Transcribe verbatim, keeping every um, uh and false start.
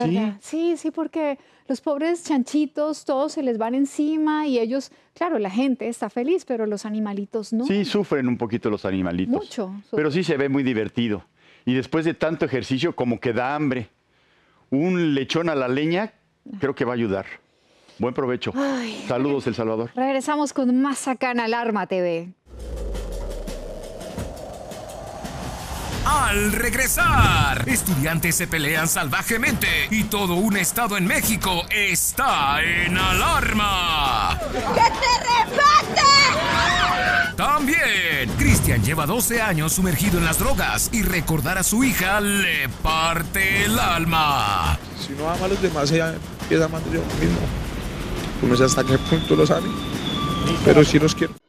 ¿Verdad? Sí, sí, porque los pobres chanchitos, todos se les van encima y ellos, claro, la gente está feliz, pero los animalitos no. Sí, sufren un poquito los animalitos. Mucho. Pero sí se ve muy divertido. Y después de tanto ejercicio, como que da hambre. Un lechón a la leña creo que va a ayudar. Buen provecho. Ay. Saludos, El Salvador. Regresamos con más acá en Alarma T V. Al regresar, estudiantes se pelean salvajemente y todo un estado en México está en alarma. ¡Que te rebate! También, Cristian lleva doce años sumergido en las drogas y recordar a su hija le parte el alma. Si uno ama a los demás, ella empieza amando yo mismo. Uno sé hasta qué punto los ame, pero sí los quiero.